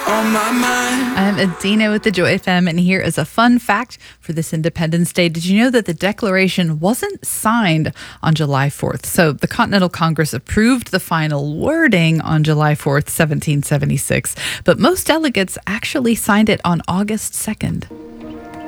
on my mind. I'm Adina with the Joy FM, and here is a fun fact for this Independence Day. Did you know that the Declaration wasn't signed on July 4th? So the Continental Congress approved the final wording on July 4th, 1776, but most delegates actually signed it on August 2nd.